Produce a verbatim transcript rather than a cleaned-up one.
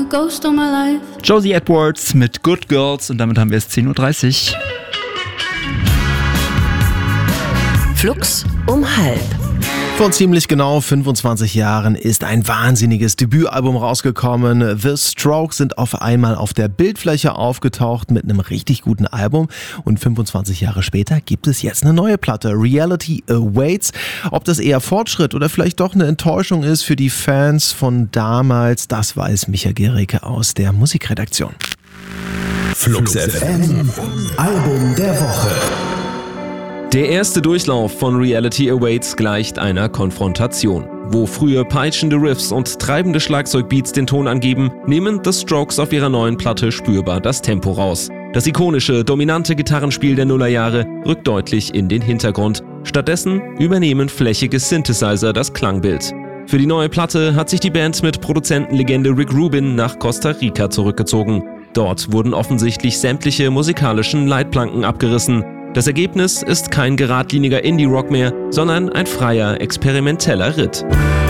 ghost all my life. Josie Edwards mit Good Girls und damit haben wir es zehn Uhr dreißig. Flux um halb. Vor ziemlich genau fünfundzwanzig Jahren ist ein wahnsinniges Debütalbum rausgekommen. The Strokes sind auf einmal auf der Bildfläche aufgetaucht mit einem richtig guten Album. Und fünfundzwanzig Jahre später gibt es jetzt eine neue Platte, Reality Awaits. Ob das eher Fortschritt oder vielleicht doch eine Enttäuschung ist für die Fans von damals, das weiß Micha Gericke aus der Musikredaktion. Flux F M, Album der Woche. Der erste Durchlauf von Reality Awaits gleicht einer Konfrontation. Wo früher peitschende Riffs und treibende Schlagzeugbeats den Ton angeben, nehmen The Strokes auf ihrer neuen Platte spürbar das Tempo raus. Das ikonische, dominante Gitarrenspiel der Nullerjahre rückt deutlich in den Hintergrund. Stattdessen übernehmen flächige Synthesizer das Klangbild. Für die neue Platte hat sich die Band mit Produzentenlegende Rick Rubin nach Costa Rica zurückgezogen. Dort wurden offensichtlich sämtliche musikalischen Leitplanken abgerissen. Das Ergebnis ist kein geradliniger Indie-Rock mehr, sondern ein freier, experimenteller Ritt.